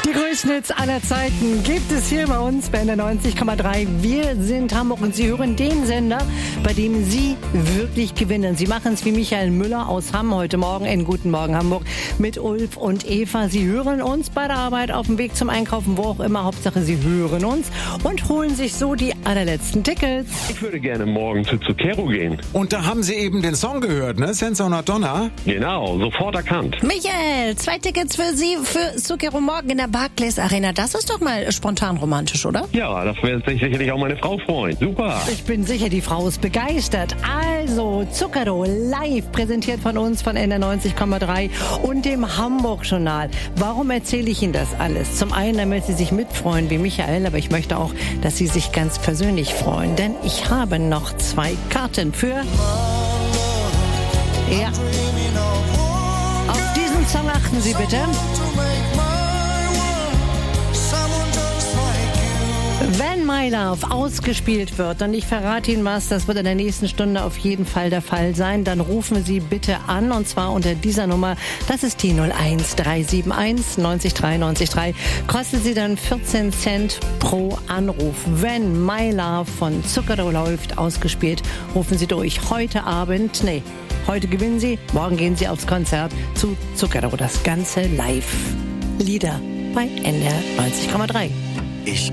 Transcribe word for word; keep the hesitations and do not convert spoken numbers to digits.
Die größten Hits aller Zeiten gibt es hier bei uns bei N R neunzig Komma drei. Wir sind Hamburg und Sie hören den Sender, bei dem Sie wirklich gewinnen. Sie machen es wie Michael Müller aus Hamm heute Morgen in Guten Morgen Hamburg mit Ulf und Eva. Sie hören uns bei der Arbeit, auf dem Weg zum Einkaufen, wo auch immer. Hauptsache, Sie hören uns und holen sich so die allerletzten Tickets. Ich würde gerne morgen zu Zucchero gehen. Und da haben Sie eben den Song gehört, ne? Senza una Donna. Genau, sofort erkannt. Michael, zwei Tickets für Sie für Zucchero morgen in der Barclays Arena. Das ist doch mal spontan romantisch, oder? Ja, das wird sich sicherlich auch meine Frau freuen. Super. Ich bin sicher, die Frau ist begeistert. Also, Zucchero live präsentiert von uns von N R neunzig Komma drei und dem Hamburg-Journal. Warum erzähle ich Ihnen das alles? Zum einen, damit Sie sich mitfreuen wie Michael, aber ich möchte auch, dass Sie sich ganz persönlich freuen, denn ich habe noch zwei Karten für... Ja. Auf diesen Song achten Sie bitte. Wenn My Love ausgespielt wird, und ich verrate Ihnen was, das wird in der nächsten Stunde auf jeden Fall der Fall sein, dann rufen Sie bitte an, und zwar unter dieser Nummer, das ist die null eins drei sieben eins neun drei neun drei, kostet Sie dann vierzehn Cent pro Anruf. Wenn My Love von Zucchero läuft, ausgespielt, rufen Sie durch. Heute Abend, nee, heute gewinnen Sie, morgen gehen Sie aufs Konzert zu Zucchero, das Ganze live. Lieder bei N R neunzig Komma drei. Ich